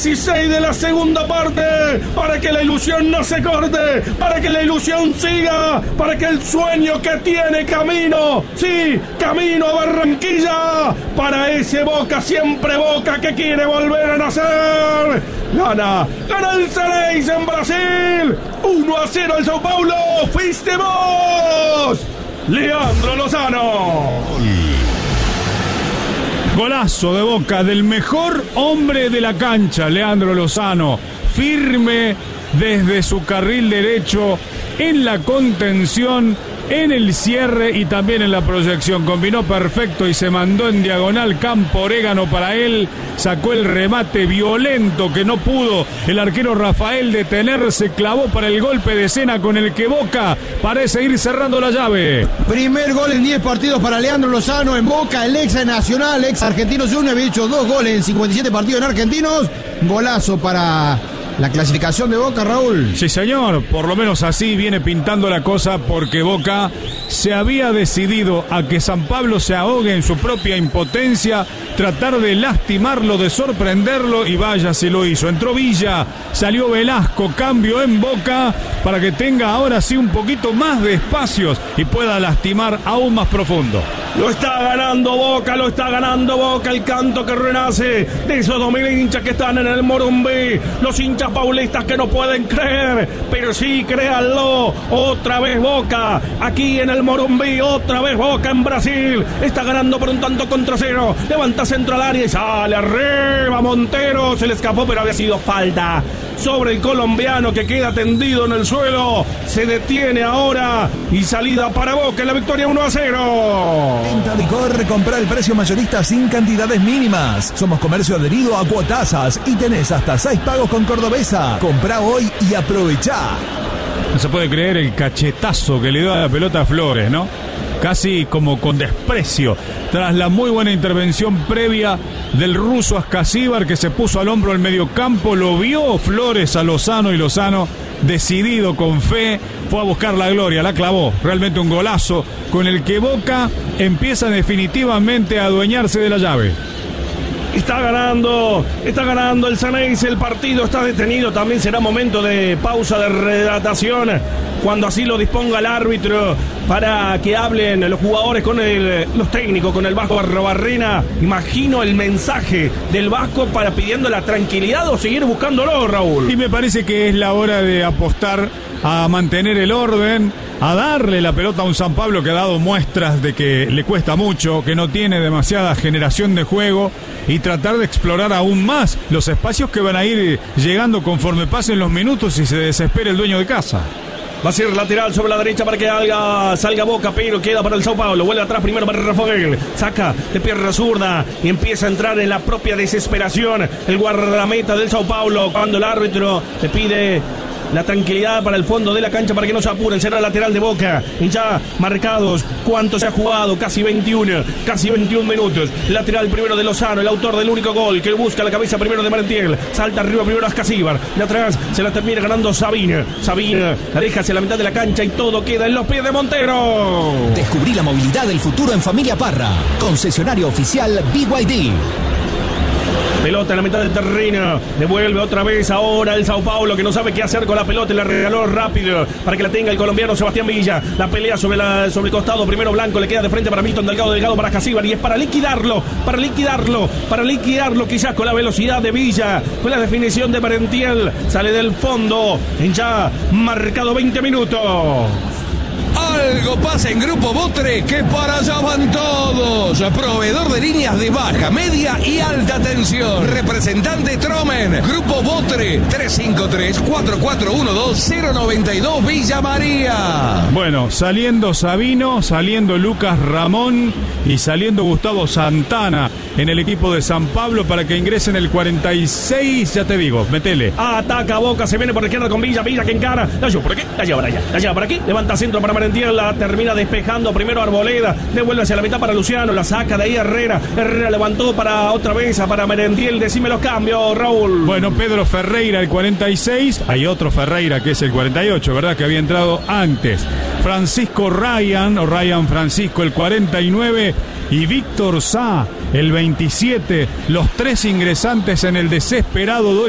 16 de la segunda parte, para que la ilusión no se corte, para que la ilusión siga, para que el sueño que tiene camino, sí, camino a Barranquilla, para ese Boca, siempre Boca que quiere volver a nacer. Gana el Xeneize en Brasil, 1-0 al Sao Paulo, fuiste vos, Leandro Lozano. Golazo de Boca del mejor hombre de la cancha, Leandro Lozano, firme desde su carril derecho, en la contención, en el cierre y también en la proyección. Combinó perfecto y se mandó en diagonal campo orégano para él. Sacó el remate violento que no pudo el arquero Rafael detener. Se clavó para el golpe de escena con el que Boca parece ir cerrando la llave. Primer gol en 10 partidos para Leandro Lozano en Boca. El ex Nacional, ex Argentino Junior, había hecho 2 goles en 57 partidos en Argentinos. Golazo para la clasificación de Boca, Raúl. Sí, señor, por lo menos así viene pintando la cosa, porque Boca se había decidido a que San Pablo se ahogue en su propia impotencia, tratar de lastimarlo, de sorprenderlo, y vaya si lo hizo. Entró Villa, salió Velasco, cambio en Boca para que tenga ahora sí un poquito más de espacios y pueda lastimar aún más profundo. Lo está ganando Boca, el canto que renace de esos 2000 hinchas que están en el Morumbí, los hinchas paulistas que no pueden creer, pero sí, créanlo, otra vez Boca, aquí en el Morumbí, otra vez Boca en Brasil, está ganando por un tanto contra 0, levanta centro al área y sale arriba Montero, se le escapó pero había sido falta sobre el colombiano que queda tendido en el suelo, se detiene ahora y salida para Boca en la victoria 1-0. Venta Licor, compra el precio mayorista sin cantidades mínimas. Somos comercio adherido a Cuotasas y tenés hasta 6 pagos con Cordobesa. Comprá hoy y aprovechá. No se puede creer el cachetazo que le dio a la pelota a Flores, ¿no? Casi como con desprecio, tras la muy buena intervención previa del ruso Ascasíbar, que se puso al hombro del mediocampo, lo vio Flores a Lozano y Lozano, decidido, con fe, fue a buscar la gloria, la clavó. Realmente un golazo con el que Boca empieza definitivamente a adueñarse de la llave. Está ganando el Xeneize, el partido está detenido, también será momento de pausa de rehidratación, cuando así lo disponga el árbitro, para que hablen los jugadores con los técnicos, con el Vasco Arrobarrena. Imagino el mensaje del Vasco para pidiendo la tranquilidad o seguir buscándolo, Raúl. Y me parece que es la hora de apostar a mantener el orden, a darle la pelota a un San Pablo que ha dado muestras de que le cuesta mucho, que no tiene demasiada generación de juego, y tratar de explorar aún más los espacios que van a ir llegando conforme pasen los minutos y se desespere el dueño de casa. Va a ser lateral sobre la derecha para que salga Boca, pero queda para el Sao Paulo. Vuelve atrás primero para Rafael. Saca de pierna zurda y empieza a entrar en la propia desesperación el guardameta del Sao Paulo, cuando el árbitro le pide la tranquilidad para el fondo de la cancha para que no se apuren. Será lateral de Boca. Y ya marcados, ¿cuánto se ha jugado? Casi 21 minutos. Lateral primero de Lozano, el autor del único gol, que busca la cabeza primero de Merentiel. Salta arriba primero Ascasíbar. De atrás se la termina ganando Sabina. La deja hacia la mitad de la cancha y todo queda en los pies de Montero. Descubrí la movilidad del futuro en Familia Parra. Concesionario oficial BYD. Pelota en la mitad del terreno, devuelve otra vez ahora el Sao Paulo, que no sabe qué hacer con la pelota, y la regaló rápido para que la tenga el colombiano Sebastián Villa. La pelea sobre el costado, primero Blanco, le queda de frente para Milton Delgado para Ascasíbar, y es para liquidarlo, quizás con la velocidad de Villa, con la definición de Merentiel, sale del fondo, en ya marcado 20 minutos. Algo pasa en Grupo Botre, que para allá van todos. Proveedor de líneas de baja, media y alta tensión. Representante Tromen. Grupo Botre, 353-4412-092 Villa María. Bueno, saliendo Sabino, saliendo Lucas Ramón y saliendo Gustavo Santana en el equipo de San Pablo para que ingresen el 46, ya te digo, metele. Ataca Boca, se viene por la izquierda con Villa que encara, la lleva por aquí, la lleva para allá, la lleva por aquí, levanta centro para Merentiel, la termina despejando primero Arboleda, devuelve hacia la mitad para Luciano, la saca de ahí Herrera levantó para otra vez para Merentiel. Decime los cambios, Raúl. Bueno, Pedro Ferreira el 46, hay otro Ferreira que es el 48, ¿verdad? Que había entrado antes. Francisco Ryan Francisco el 49 y Víctor Sá el 27, los tres ingresantes en el desesperado